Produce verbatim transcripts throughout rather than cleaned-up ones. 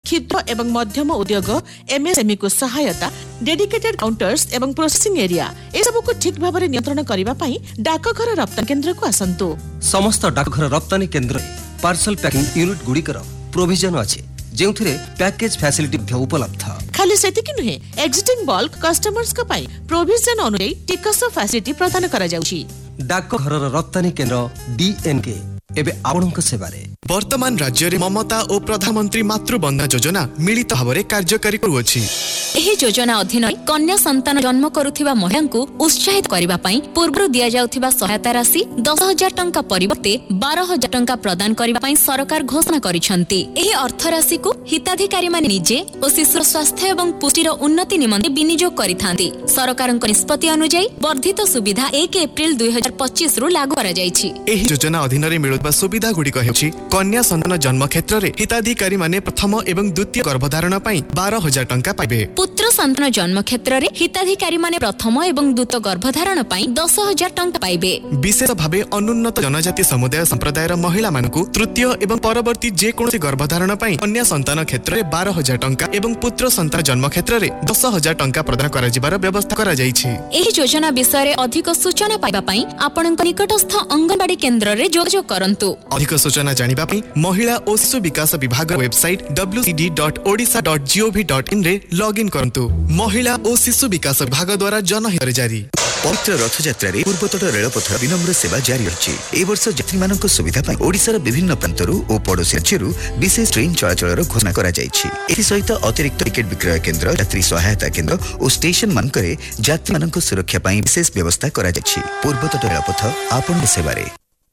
क्षुद्र एवं मध्यम उद्योग एमएसएमई को सहायता डेडिकेटेड काउंटर्स एवं प्रोसेसिंग एरिया ए सब को ठीक भाव में नियंत्रण करने पाई डाकघर रप्तानी केन्द्र को आसंतु। समस्त डाकघर रप्तानी केन्द्र पार्सल पैकिंग यूनिट गुड़िकर प्रोविजन अच्छे जो पैकेज फैसिलिटी उपलब्ध। खाली सेतिकी नुहे एग्जिटिंग बल्क कस्टमर्स का पाई प्रोविजन अनुसार टिकस फैसिलिटी प्रदान करा जाउछि। डाकघर रप्तानी केन्द्र डीएनके एबे आपणक सेवारे वर्तमान राज्य रे ममता और प्रधानमंत्री मातृबंधना योजना मिलित भाव कार्यकारी करुछि। एही योजना अधीन कन्या संतान जन्म करुथिबा महिला को उत्साहित करबा पई पूर्व दिया जाउथिबा सहायता राशि दस हजार टंका परिवर्ते बारह हजार टंका प्रदान करबा पई सरकार घोषणा करिसंती। एही अर्थ राशि को हिताधिकारी माने निजे और शिशु स्वास्थ्य एवं पुष्टिर उन्नति निमंते विनियोग करिथांती। सरकारक निष्पत्ति अनुसार वर्धित सुविधा एक अप्रैल दुई हजार पच्चीस रु लागू करा जायछि। एही योजना अधीन रे मिलुवा सुविधा गुडी हेउछि कन्या संतान जन्म क्षेत्र रे हिताधिकारी माने प्रथम एवं द्वितीय गर्भधारण पई बारह हजार टंका पाइबे। पुत्र संतान जन्म क्षेत्र रे हिताधिकारी माने प्रथम एवं द्वितीय गर्भधारण पई दस हजार टंका पाइबे। विशेष भावे अनुन्नत जनजाति समुदाय संप्रदायर महिला मानकु तृतीय एवं परवर्ती जे कोनोसी गर्भधारण पई कन्या संतान क्षेत्र रे बारह हजार टंका एवं पुत्र संतान जन्म क्षेत्र रे दस हजार टंका प्रदान करा जिबार व्यवस्था करा जायछि। एही योजना विषय रे अधिक सूचना पाइबा पई आपनक निकटस्थ अंगनवाड़ी केन्द्र रे जोगाजोग करंतु। अधिक सूचना जानिबा पई महिला और शिशु विकास विभाग website W C D dot Odisha dot G O V dot in रे लॉगिन करंतु। महिला और शिशु विकास विभाग द्वारा जनहित जारी। पवित्र रथयात्रा पूर्वतट रेलपथ विनम्र सेवा जारी रही। ए वर्ष यात्री मानक सुविधा पाई ओडिशार विभिन्न प्रांतरू और पड़ोसी राज्यरू विशेष ट्रेन चलाचल घोषणा करा जायछि। एथि सहित अतिरिक्त टिकेट विक्रय केन्द्र यात्री सहायता केन्द्र और स्टेशन मानकरे यात्री मानक सुरक्षा पाई विशेष व्यवस्था करा जायछि। पूर्वतट रेलपथ आपन सेवारे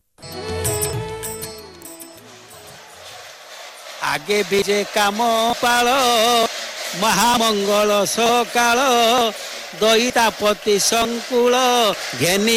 आगे बीजे काम पाल महामंगल सकाल दईतापति संकुल घेनी